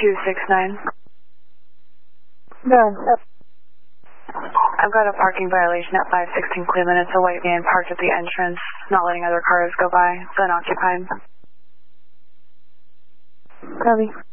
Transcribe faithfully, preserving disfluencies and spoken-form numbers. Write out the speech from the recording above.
two six nine. No. I've got a parking violation at five sixteen Cleveland. It's a white van parked at the entrance, not letting other cars go by. It's unoccupied. Copy.